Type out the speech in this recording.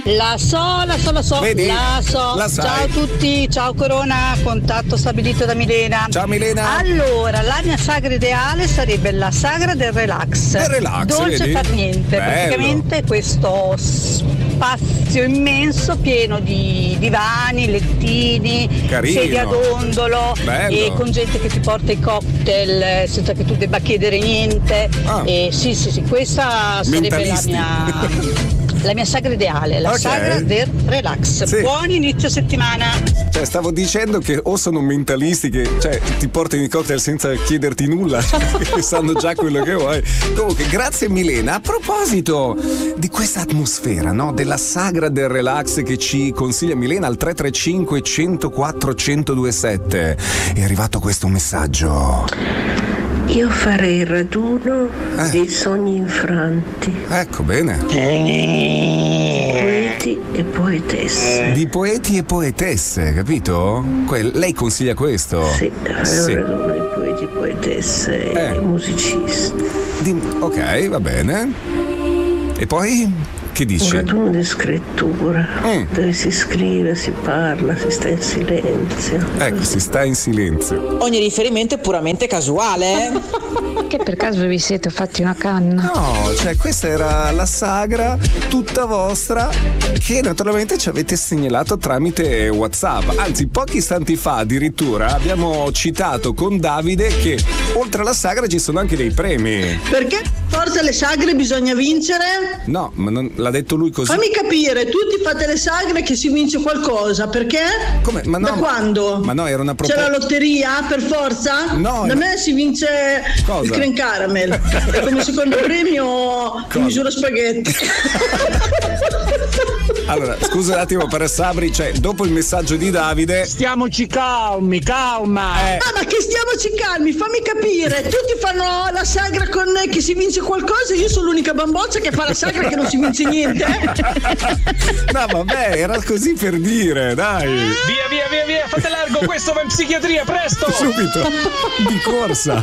La so. Vedi? La so. La sai. Ciao a tutti, ciao Corona, contatto stabilito da Milena. Ciao Milena. Allora, la mia sagra ideale sarebbe la sagra del relax. Del relax, Dolce vedi? per niente, Bello. praticamente questo spazio immenso pieno di divani, lettini, Carino. sedie a dondolo, Bello. e con gente che ti porta i cocktail senza che tu debba chiedere niente. Ah. E sì, questa sarebbe Mentalisti. la mia sagra ideale, la Ok. sagra del relax. Sì. Buon inizio settimana. Cioè, stavo dicendo che o sono mentalisti che ti portano i cocktail senza chiederti nulla, che sanno già quello che vuoi. Comunque, grazie Milena. A proposito di questa atmosfera, no? Della sagra del relax che ci consiglia Milena al 335 104 1027, è arrivato questo messaggio. Io farei il raduno dei sogni infranti, Ecco, bene. poeti e poetesse. Di poeti e poetesse, capito? Lei consiglia questo? Sì, fare un raduno di poeti, poetesse e musicisti. Ok, va bene. E poi? Che Un dici? raduno di scrittura, dove si scrive, si parla, si sta in silenzio. Ecco, si sta in silenzio. Ogni riferimento è puramente casuale. Che per caso vi siete fatti una canna? No, cioè questa era la sagra tutta vostra che naturalmente ci avete segnalato tramite WhatsApp. Anzi, pochi istanti fa addirittura abbiamo citato con Davide che oltre alla sagra ci sono anche dei premi. Perché forza le sagre bisogna vincere? No, ma non l'ha detto lui così. Fammi capire, tutti fate le sagre che si vince qualcosa, perché? Come? Ma no, da quando? Ma no, era una C'è proposta. la lotteria per forza? No, Da no. me si vince Cosa? il cream caramel e come secondo premio Cosa? misura spaghetti. Allora, scusa un attimo per Sabri, cioè dopo il messaggio di Davide. Stiamoci calmi, calma. Ah, ma che stiamoci calmi, fammi capire, tutti fanno la sagra con che si vince qualcosa, io sono l'unica bamboccia che fa la sagra che non si vince niente. No, vabbè, era così per dire, dai. Via, fate largo, questo va in psichiatria, presto. Subito, di corsa.